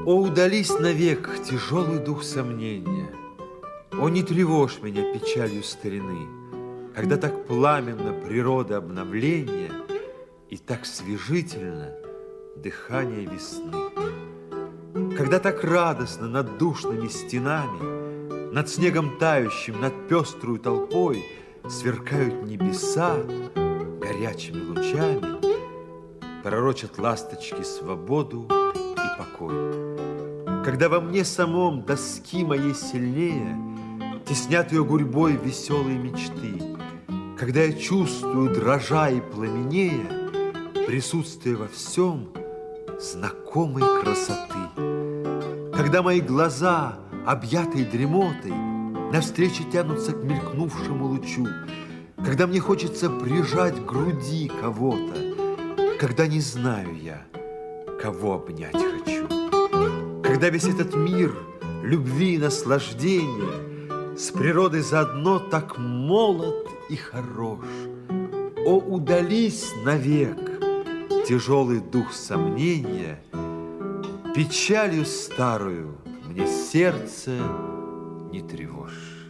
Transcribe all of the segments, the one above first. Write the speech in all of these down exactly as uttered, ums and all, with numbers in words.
О, удались навек тяжелый дух сомнения, о, не тревожь меня печалью старины, когда так пламенно природа обновления и так свежительно дыхание весны. Когда так радостно над душными стенами, над снегом тающим, над пеструю толпой сверкают небеса горячими лучами, пророчат ласточки свободу и покой. Когда во мне самом доски моей сильнее теснят ее гурьбой веселые мечты, когда я чувствую, дрожа и пламенея, присутствие во всем знакомой красоты. Когда мои глаза, объятые дремотой, навстречу тянутся к мелькнувшему лучу, когда мне хочется прижать к груди кого-то, когда не знаю я, кого обнять хочу. Когда весь этот мир любви и наслаждения с природой заодно так молод и хорош. О, удались навек тяжелый дух сомнения, печалью старую мне сердце не тревожь.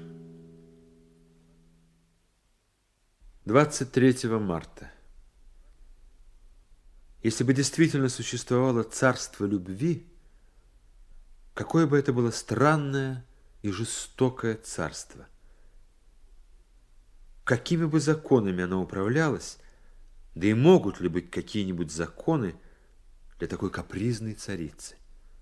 двадцать третьего марта. Если бы действительно существовало царство любви, какое бы это было странное и жестокое царство. Какими бы законами оно управлялось, да и могут ли быть какие-нибудь законы для такой капризной царицы?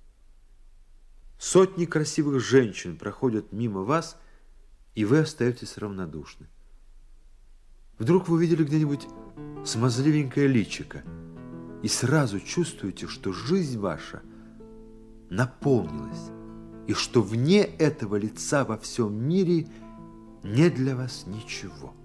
Сотни красивых женщин проходят мимо вас, и вы остаетесь равнодушны. Вдруг вы увидели где-нибудь смазливенькое личико, и сразу чувствуете, что жизнь ваша наполнилась, и что вне этого лица во всем мире нет для вас ничего.